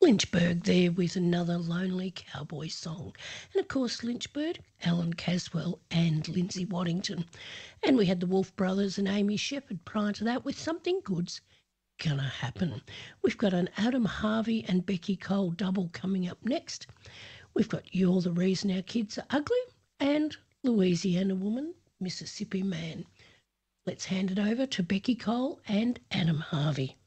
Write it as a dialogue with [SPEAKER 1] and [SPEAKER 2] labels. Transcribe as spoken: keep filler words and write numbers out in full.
[SPEAKER 1] Lynchburg there with another Lonely Cowboy song. And of course, Lynchburg, Alan Caswell and Lindsay Waddington. And we had the Wolf Brothers and Amy Shepherd prior to that with Something Good's Gonna Happen. We've got an Adam Harvey and Becky Cole double coming up next. We've got You're the Reason Our Kids Are Ugly and Louisiana Woman, Mississippi Man. Let's hand it over to Becky Cole and Adam Harvey.